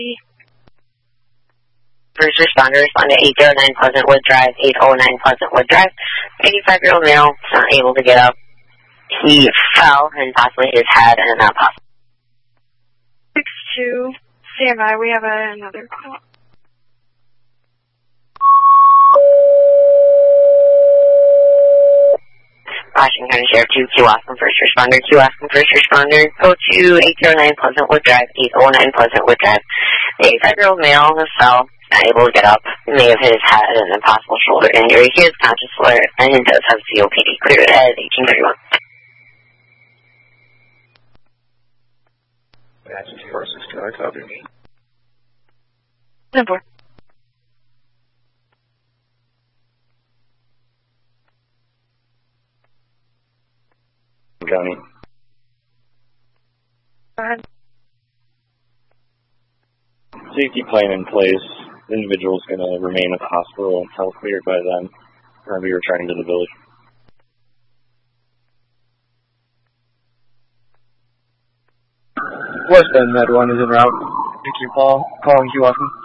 First responder responded to 809 Pleasantwood Drive, 809 Pleasantwood Drive. 85-year-old male, not able to get up. He fell and possibly his head and not possible. 6-2, stand by, we have another call. Washington County Sheriff 2, Q Oscom first responder. Q Oscom first responder. Go to 809 Pleasantwood Drive, 809 Pleasantwood Drive. The 85-year-old male fell, not able to get up. He may have hit his head and a possible shoulder injury. He is conscious alert and does have COPD. Clear it at 1831. That's 462, I copy. Number. County. Go ahead. Safety plan in place. The individual is going to remain at the hospital until cleared by them. We're going to be returning to the village. West Bend Med 1 is en route. Thank you, Paul. Calling Q Oscom.